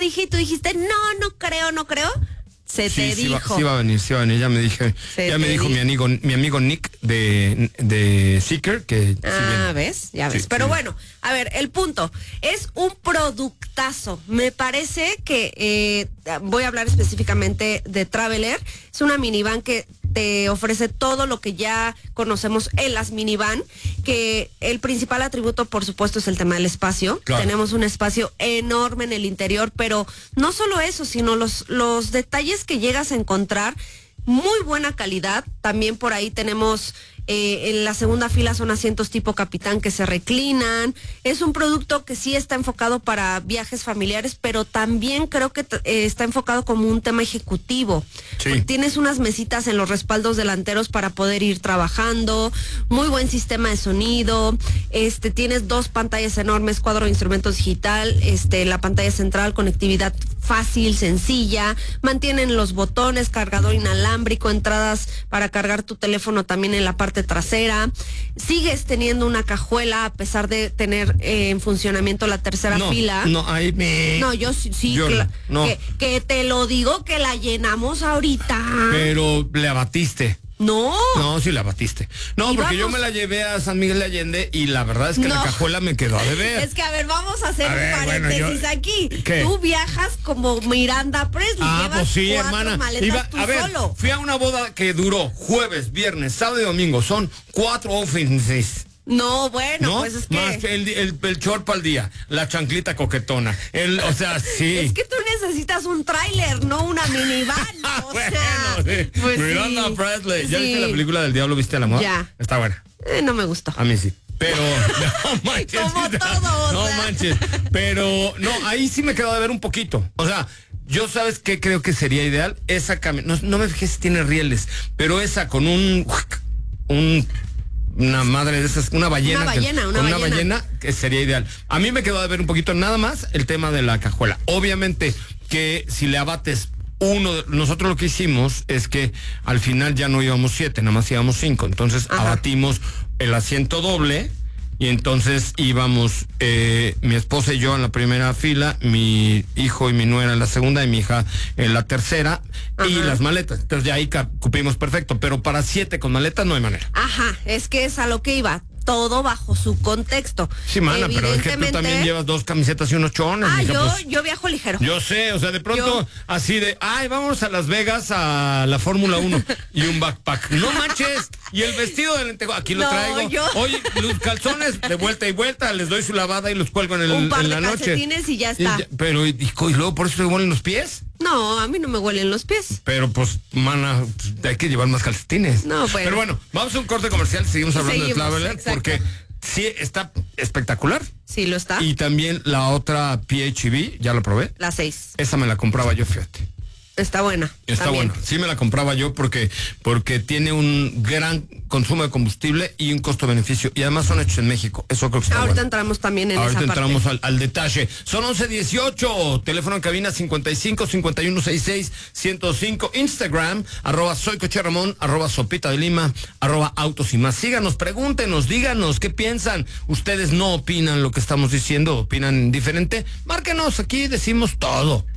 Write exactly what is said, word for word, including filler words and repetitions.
dije y tú dijiste, no, no creo, no creo. Se sí, te sí dijo. Va, sí va a venir, sí va a venir. Ya me dije, Se ya me dijo dijo. mi amigo, mi amigo Nick de, de Seeker que Ah, sí ¿ves? Ya ves. Sí, Pero sí. bueno, a ver, el punto. Es un productazo. Me parece que, eh, voy a hablar específicamente de Traveler. Es una minivan que te ofrece todo lo que ya conocemos en las minivan, que el principal atributo, por supuesto, es el tema del espacio. Claro. Tenemos un espacio enorme en el interior, pero no solo eso, sino los, los detalles que llegas a encontrar, muy buena calidad. También por ahí tenemos, eh, en la segunda fila son asientos tipo capitán que se reclinan. Es un producto que sí está enfocado para viajes familiares, pero también creo que eh, está enfocado como un tema ejecutivo. Sí. Tienes unas mesitas en los respaldos delanteros para poder ir trabajando, muy buen sistema de sonido, este, tienes dos pantallas enormes, cuadro de instrumentos digital, este, la pantalla central, conectividad fácil, sencilla, mantienen los botones, cargador inalámbrico, entradas para cargar tu teléfono también en la parte trasera. Sigues teniendo una cajuela a pesar de tener eh, en funcionamiento la tercera no, fila. No, ahí me... No, yo sí, sí Yo cla- no, no. Que, que te lo digo que la llenamos ahorita. Pero le abatiste. No. No, sí la batiste. No, Y porque vamos- yo me la llevé a San Miguel de Allende y la verdad es que No. la cajuela me quedó a deber. Es que, a ver, vamos a hacer A un ver, bueno, paréntesis yo- aquí. ¿Qué? Tú viajas como Miranda Presley. Ah, llevas pues sí, cuatro hermana. maletas Iba- tú a ver, solo. fui a una boda que duró jueves, viernes, sábado y domingo. Son cuatro outfits. No, bueno, ¿No? pues es que... Más el, el, el short para el día, la chanclita coquetona. El, o sea, sí. Es que tú necesitas un tráiler, no una minivan. O bueno, sea, sí. pues Miranda sí. Presley. ¿Ya Sí. viste la película del Diablo viste a la moda? Ya. Está buena. Eh, no me gustó. A mí sí. Pero, no manches. Como todo, o No sea. manches. Pero, no, ahí sí me quedó de ver un poquito. O sea, yo sabes qué creo que sería ideal. Esa camioneta, no, no me fijé si tiene rieles, pero esa con un, un, una madre de esas, una ballena. Una ballena, que, una con ballena. una ballena que sería ideal. A mí me quedó de ver un poquito nada más el tema de la cajuela. Obviamente que si le abates uno, nosotros lo que hicimos es que al final ya no íbamos siete, nada más íbamos cinco. Entonces Ajá. abatimos el asiento doble y entonces íbamos eh, mi esposa y yo en la primera fila, mi hijo y mi nuera en la segunda y mi hija en la tercera. Ajá. Y las maletas. Entonces ya ahí cupimos perfecto, pero para siete con maletas no hay manera. Ajá, es que es a lo que iba. Todo bajo su contexto. Sí, mana, pero es que tú también llevas dos camisetas y unos chones. Ah, mija, yo, pues, yo viajo ligero. yo sé, o sea, de pronto Yo- así de, ay, vamos a Las Vegas a la Fórmula uno y un backpack. No manches. Y el vestido de lentejo, aquí lo No, traigo. yo- Oye, los calzones de vuelta y vuelta, les doy su lavada y los cuelgo en, el, Un par en de la noche. calcetines y ya está. ya- pero, y, y luego por eso te huelen los pies. No, a mí no me huelen los pies. Pero pues, mana, pues, hay que llevar más calcetines. No, bueno. Pero bueno, vamos a un corte comercial, seguimos hablando Seguimos, de Traveler, exacto. porque sí está espectacular. Sí, lo está. Y también la otra P H E V, ya la probé. La seis. Esa me la compraba yo, fíjate. Está buena. Está también. buena. Sí me la compraba yo porque, porque tiene un gran consumo de combustible y un costo-beneficio. Y además son hechos en México. Eso creo que está Ahorita bueno. entramos también en Ahorita esa parte. entramos al, al detalle. Son once dieciocho. Teléfono en cabina cincuenta y cinco, cincuenta y uno, sesenta y seis, ciento cinco. Instagram, arroba soy Coche Ramón, arroba Sopita de Lima, arroba Autos y Más. Síganos, pregúntenos, díganos qué piensan. Ustedes no opinan lo que estamos diciendo, opinan diferente. Márquenos, aquí decimos todo.